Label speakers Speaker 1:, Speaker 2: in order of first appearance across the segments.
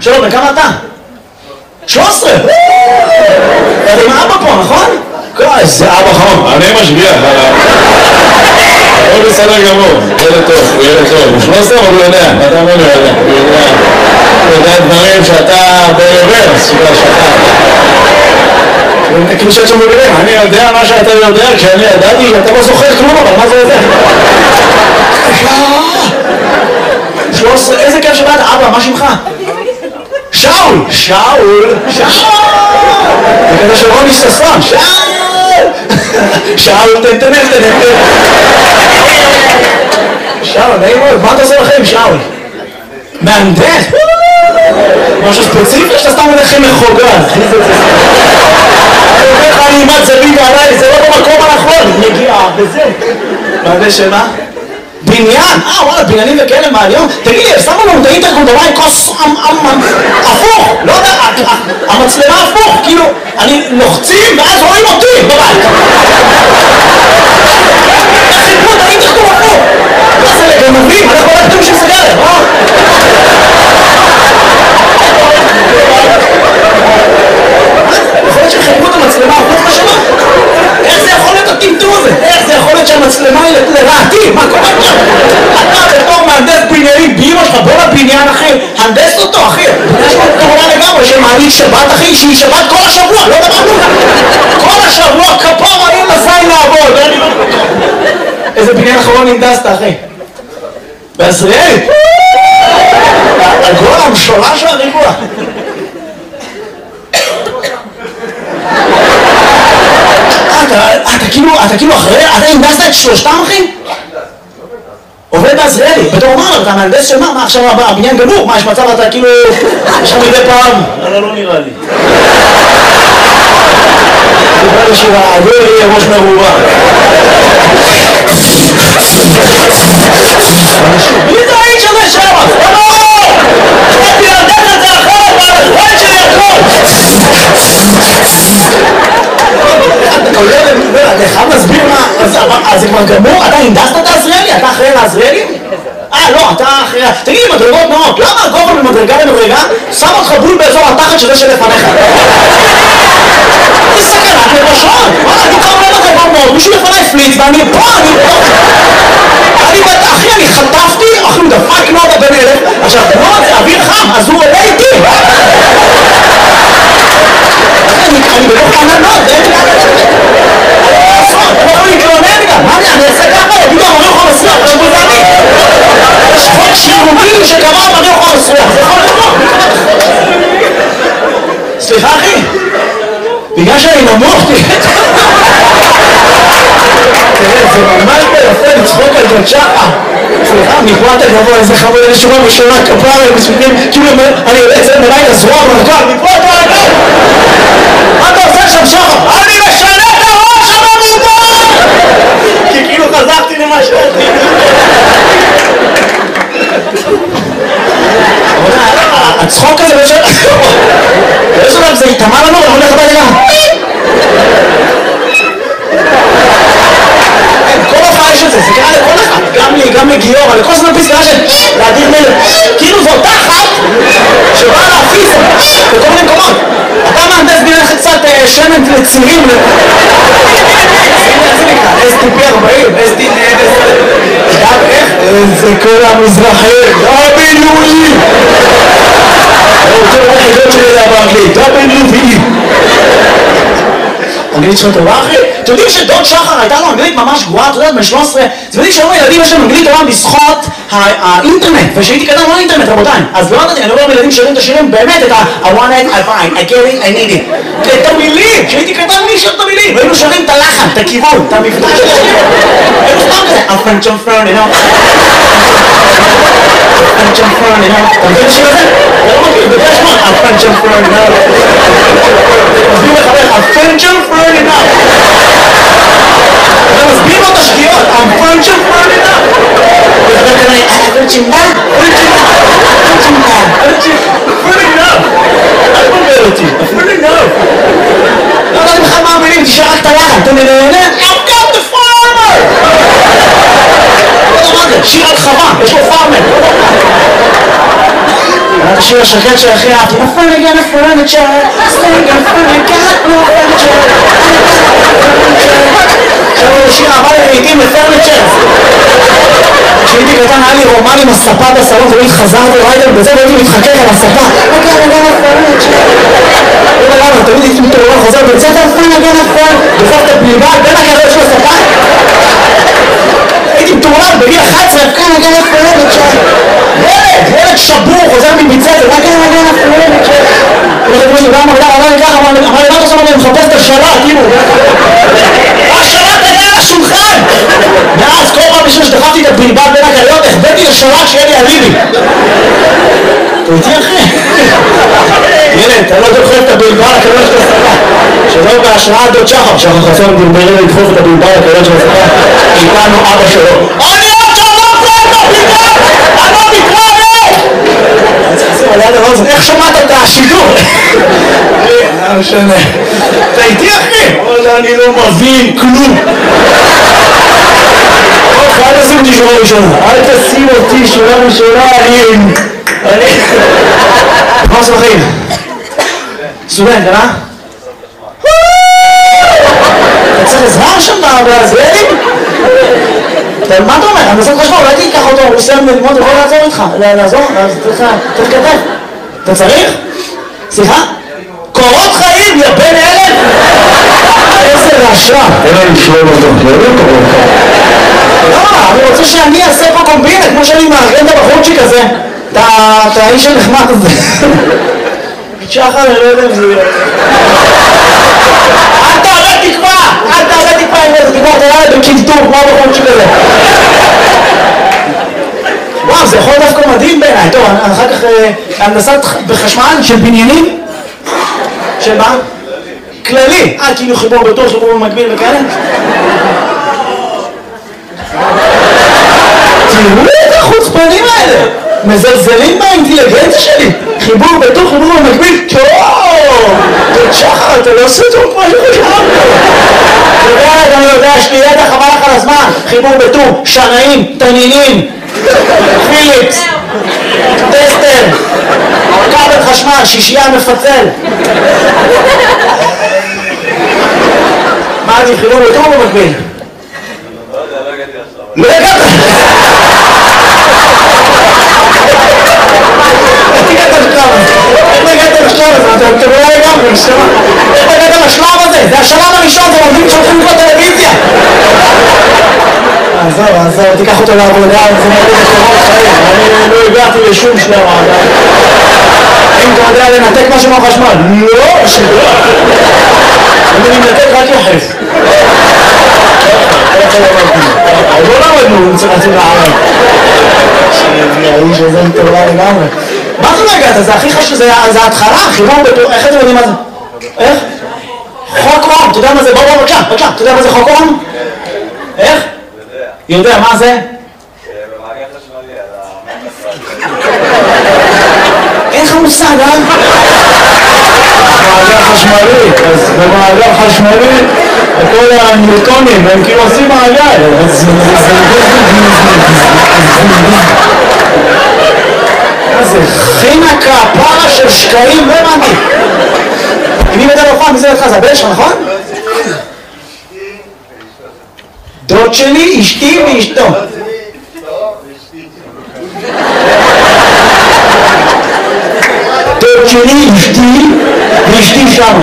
Speaker 1: שלום, בן כמה אתה? 13! אתה עם אבא פה, נכון?
Speaker 2: זה אבא חום, אני משגיח עליו. הוא בסדר גמור, ילד טוב, הוא ילד טוב. הוא 13 אבל הוא יודע, אתה אומר לי יודע. הוא יודע דברים שאתה ברוורס,
Speaker 1: כאילו שאת שם מבינים, אני יודע מה שאתה יודע, כשאני ידעתי, אתה לא זוכר כלום, אבל מה זה יודע? 13, איזה כיף שבאת, אבא, מה שמך? שאול! שאול! שאול! זה כזה של רוני ששון, שאול! שאול, תנתנן. שאול, נעים מאוד, מה אתה עושה לכם, שאול? מהנדס? משהו ספציפי שאתה סתם הולכים מחוגה? אני אומר לך, אני אימת זווית עליי, זה לא במקום הנכון, נגיעה, וזה. מהנדס שמה? בניין? וואלה, בניינים וכאלה מעניין. תגיד לי, שמו לנו את האינטרקום דווי כוס הפוך, לא יודע, המצלמה הפוך, כאילו, אני לוחצים ואז רואים אותי בבית. חיפו את האינטרקום הפוך. מה זה לגנבים? אנחנו לא כתוב שסגרת, יכול להיות שחיפו את המצלמה הפוך בשנה? איך זה יכול להיות הטמטום הזה? איך זה יכול להיות שהמצלמה היא לרעתי? מה קורה פה? אתה בתור מהנדס בניינים באמא שלך, בוא לבניין אחי, הנדס אותו אחי. יש לו כמובן לגמרי שמעניק שבת אחי, שהיא שבת כל השבוע, לא דבר כלום. כל השבוע כפור אני מזין לעבוד. איזה בניין אחרון הנדסת אחי? בעזריאלי? הגול המשולש והריבוע. אתה כאילו אחרי, אתה הנדסת את שלושתם אחי? עובד בעזריאלי, בתור מה? אתה מהנדס של מה? מה עכשיו הבניין גמור? מה יש מצב אתה כאילו, יש לך מדי פעם? לא נראה לי. דיבר לי שהעבור יהיה ראש מרובה. מי זה האיש הזה שמה? לא! חייתי להנדס את זה אחרת, והחיים שלי הכל! אתה חייב להסביר מה, אז זה כבר גמור? אתה הנדסת את העזריאלי? אתה אחראי לעזריאלי? לא, אתה אחראי... תגיד לי, מדרגות נאות, למה הגובה ממדרגה למדרגה שם אותך בול באזור התחת שזה שלפניך? זה סכנת נפשות! וואלה, אני כבר אומר לך כבר מאוד, מישהו לפניי פליץ ואני פה, אחי, אני חטפתי, אחי, הוא דפק נודה בן אלף, עכשיו, נודה זה אוויר חם, אז הוא עולה איתי! אני בלוך כאן נוד, זה אין לי לעשות, אני יכול להתלונן גם, מה אני אעשה ככה? יגידו, אני לא יכול לסלוח, זה בוזני. יש חוק שירותים שקבע, אני לא יכול לסלוח, זה יכול לבוא. סליחה אחי, בגלל שאני נמוך, תראה, זה ממש ביפה לצחוק על ג'ון שחר. סליחה, מפה אתה גבוה, איזה חמוד, אני שומע בשונה כפרה, כאילו אני יוצא מלאי לזרוע מרכב, מפה אתה רגע! מה אתה עושה שם שחר? אני משנה את הראש המרובע! כי כאילו חזרתי למה שאתי. הצחוק הזה בשביל... יש לנו, זה יתאמה לנו, אנחנו הולך הביתה גם. כל הופעה יש את זה, זה קרה לכל אחד, גם לי, גם לגיור, לכל זמן פסקה של להדיר מלך. כאילו זו אותה אחת שבאה להפיס בכל מיני מקומות. אתה מהנדס בינך קצת שמן לצירים. STP 40, STP... איך? זה כל המזרחים, WE! זה לא חידות שלי לדעת באנגלית, WE! אנגלית שלך טובה אחי? אתם יודעים שדוד שחר הייתה לו אנגלית ממש גרועה, אתה יודע, בן 13, אתם יודעים שהיום הילדים יש להם אנגלית טובה בזכות האינטרנט, ושהייתי קטן לא אינטרנט רבותיי, אז לא יודעתי, אני רואה ילדים שרים את השירים באמת את I want it, I find, I get it, I need it, את המילים, כשהייתי קטן מי שר את המילים, והיינו שרים את הלחן, את הכיוון, את המבטא של השירים, היינו סתם כזה, I'm French, I'm French, you know, French, I'm French, you know, אתה מבין השיר הזה? אתה לא מכיר, בגלל שמות, I'm French, I'm French, you know, תסביר לחבר, I'm French, I'm French, you know, אתה מסביר לו את השגיאות, I'm French, I'm French, you know, וחבר כנראה, French, you know, French, you know, French, you know, French, you know, אל תבלבל אותי, French, you know, לא יודעת לך מה המילים, תשאר רק את הלחן, אתה נהנה, I've got the farmer! לא יודע מה זה, שיר על חווה, יש לו פארמר. השיר השקט של הכי אהבתי. נפלגה פרניצ'ר, סטנגה פרניקה, פרניצ'ר. עכשיו הוא שיר אהבה לעיתים לפרניצ'ר. כשהייתי קטן היה לי רומן עם הספה בסלון, תמיד חזרתי ריידר בזה והייתי מתחכך על הספה. נפלגה פרניצ'ר. תמיד הייתי מתעורר חוזר בצד נפלגה פרניצ'ר. בסוף את הבליבה בין הקרב של הספה. הייתי מתעורר בגיל 11, נפלגה פרניצ'ר. ילד שבור, חוזר מביצה, זה רק נגן הפרניצ'ר. אמר לי ככה, אמר לי מה אתה עושה? אני מחפש את השלט, כאילו. השלט היה על השולחן! ואז כל פעם בשביל שדחפתי את הבלבל בין הקריות, החבאתי לשלט שיהיה לי אליבי. אתה איתי אחי? ילד, אתה לא דוחף את הבלבל הקריות של הספה. שלא בהשראת דוד שחר, שחר חסון דלברי לדחוף את הבלבל הקריות של הספה. איתנו אבא שלו. אני עוד שבוע פרנטו, בלבל! אני לא מתראה! איך שמעת את השידור? לא משנה. אתה איתי אחי? אני לא מבין כלום. אל תשים אותי שורה ראשונה. אל תשים אותי שורה ראשונה. מה עושה בחיים? סטודנט, אה? אתה צריך עזרה שם בזרדים? מה אתה אומר? אני עושה חשבון, אולי תיקח אותו, הוא סיים ללמוד, הוא יכול לעזור איתך. לעזור? אז צריך כתב. אתה צריך? סליחה? קורות חיים, יא בן אלף! איזה רעשה.
Speaker 2: אין לנו לשלום אותו, לא קורות חיים.
Speaker 1: לא, אני רוצה שאני אעשה פה קומבינה, כמו שאני מארגן את הבחורצ'יק הזה. את האיש הנחמד הזה. שחר, אני לא יודע אם זה יהיה. אל תעלה תקווה! אל תעלה תקווה עם איזה תקווה, אתה רואה בקלטור, כמו הבחורצ'יק הזה. וואו, זה יכול דווקא מדהים בעיניי. טוב, אחר כך הנדסת בחשמל של בניינים? של מה? כללי. כאילו חיבור בתור, חיבור במקביל וכאלה? תראו את החוצפנים האלה! מזלזלים באינטליגנציה שלי! חיבור בתור, חיבור במקביל? טוב! תוד שחר, אתה לא עושה טוב כמו שחשבנו! אני יודע, יש לי ידע חבל לך על הזמן! חיבור בתור, שנאים, תנינים, פיליפס, טסטר, כבל חשמל, שישייה מפצל. מה אני חיבור בתור במקביל? לא הגעת! איך הגעת לשלב הזה? איך הגעת לשלב הזה? אתם לא לגמרי, נשמע. איך הגעת לשלב הזה? זה השלב הראשון, זה עובדים שהולכים לקרוא טלוויזיה. עזוב, תיקח אותו לעבודה, זה מרגיש לקורות חיים. אני לא הגעתי לשום שלב עדיין. אם אתה יודע לנתק משהו מהחשמל? לא, שלא. אני מנתק רק יחס. לא למדנו, צריך להציל לערב. האיש הזה מטורלה לגמרי. מה זה לא הגעת? זה הכי חשוב, זה ההתחלה, חיבור בתור, איך אתם יודעים מה זה? איך? חוק אום, אתה יודע מה זה? בוא, בבקשה, אתה יודע מה זה חוק אום? איך? יודע, מה זה?
Speaker 3: במעגל חשמלי,
Speaker 1: אין לך מושג, אה?
Speaker 2: מעגל חשמלי, אז במעגל חשמלי כל הניוטונים הם כאילו עושים מעגל, אז
Speaker 1: זה חינה כפרה של שקעים, לא הבנתי. אם היא בדל אופן, מי זה לך? זה הבן שלך, נכון? דוד שלי, אשתי ואשתו. דוד שלי, אשתי ואשתי שם.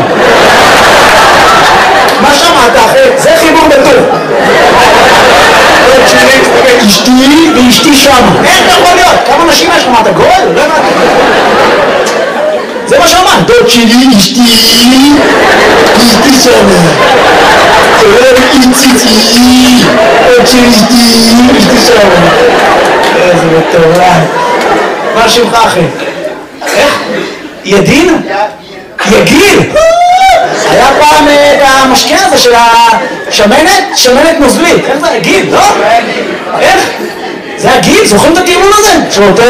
Speaker 1: מה שמעת אחי? זה חיבור בטוב. דוד שלי, אשתי ואשתי שם. איך אתה יכול להיות? כמה נשים יש לך? מה אתה גואל? לא הבנתי. זה מה שאמרת. דוד שלי, אשתי ואשתי שם. איציצי, עוד שלישתי, אשתי שם. איזה מטורף. מה שמך אחי? איך? ידין? יגיל? היה פעם את המשקה הזה של השמנת? שמנת נוזלית. איך זה? יגיל, לא? איך? זה הגיל? זוכרים את הטיעון הזה?